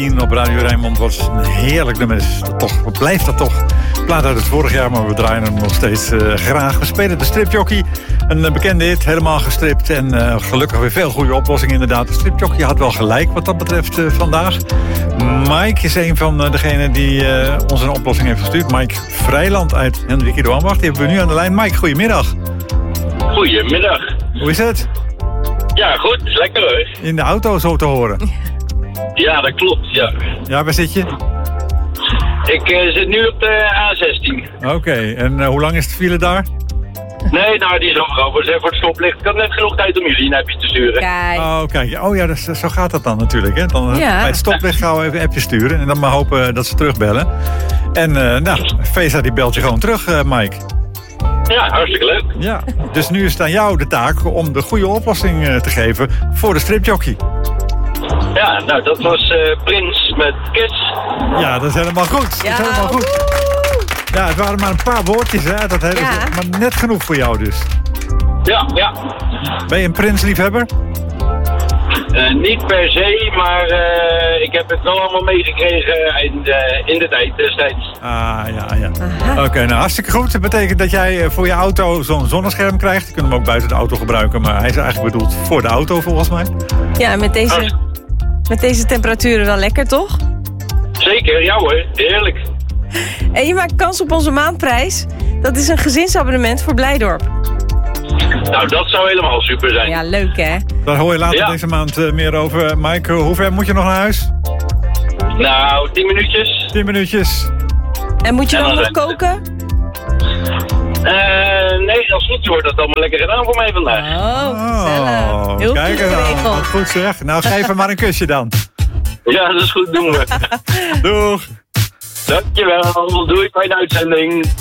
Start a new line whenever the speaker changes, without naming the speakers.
Op Radio Rijnmond was een heerlijk nummer. Wat blijft dat toch? Plaat uit het vorig jaar, maar we draaien hem nog steeds graag. We spelen de Stripjockey. Een bekende hit, helemaal gestript. En gelukkig weer veel goede oplossingen inderdaad. De Stripjockey had wel gelijk wat dat betreft vandaag. Mike is een van degenen die ons een oplossing heeft gestuurd. Mike Vrijland uit Hendrikie de Ambacht. Die hebben we nu aan de lijn. Mike, goedemiddag.
Goedemiddag.
Hoe is het?
Ja, goed. Lekker hoor.
In de auto zo te horen.
Ja, dat klopt, ja.
Ja, waar zit je?
Ik zit nu op de A16.
Oké, en hoe lang is de file daar?
Nee, nou, die is over. Voor het stoplicht. Ik had net genoeg tijd om jullie een appje te sturen.
Kijk.
Oh, kijk. Oh ja, zo gaat dat dan natuurlijk. Hè? Dan,
Ja.
Bij het stoplicht gaan we even een appje sturen. En dan maar hopen dat ze terugbellen. En Vesa die belt je gewoon terug, Mike.
Ja, hartstikke leuk.
Ja, dus nu is het aan jou de taak om de goede oplossing te geven voor de Stripjockey.
Ja, nou, dat was Prins met Kiss.
Ja, dat is helemaal goed.
Ja.
Dat is helemaal goed. Ja, het waren maar een paar woordjes, hè. Dat hele,
Ja.
maar net genoeg voor jou dus.
Ja.
Ben je een Prins-liefhebber?
Niet per se, maar ik heb het wel allemaal meegekregen in de tijd destijds.
Ah, ja. Oké, nou hartstikke goed. Dat betekent dat jij voor je auto zo'n zonnescherm krijgt. Je kunt hem ook buiten de auto gebruiken, maar hij is eigenlijk bedoeld voor de auto volgens mij.
Ja, met deze temperaturen wel lekker, toch?
Zeker, ja hoor. Heerlijk.
En je maakt kans op onze maandprijs. Dat is een gezinsabonnement voor Blijdorp.
Nou, dat zou helemaal super zijn.
Ja, leuk hè?
Daar hoor je later
Ja.
deze maand meer over. Mike, hoe ver moet je nog naar huis?
Nou, 10 minuutjes.
10 minuutjes.
En moet je
En
dan
dan
nog koken?
Nee, als het goed wordt dat allemaal lekker gedaan voor mij vandaag.
Oh, gezellig. Heel
kijk
goed
eens aan.
geregeld.
Wat goed zeg. Nou, geef hem maar een kusje dan.
Ja, dat is goed, doen we.
Doeg.
Dankjewel, doei, fijne uitzending.